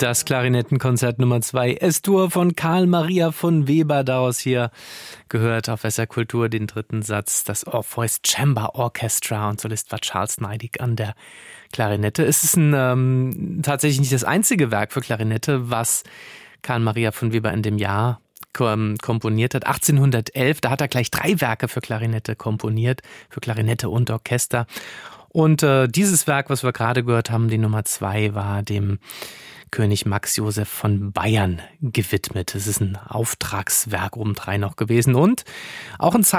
Das Klarinettenkonzert Nummer 2 S-Dur von Karl Maria von Weber, daraus hier gehört auf SR Kultur den dritten Satz, das Orpheus Chamber Orchestra, und Solist war Charles Neidig an der Klarinette. Es ist tatsächlich nicht das einzige Werk für Klarinette, was Karl Maria von Weber in dem Jahr komponiert hat. 1811, da hat er gleich 3 Werke für Klarinette komponiert, für Klarinette und Orchester. Und dieses Werk, was wir gerade gehört haben, die Nummer 2, war dem König Max Joseph von Bayern gewidmet. Es ist ein Auftragswerk obendrein noch gewesen und auch ein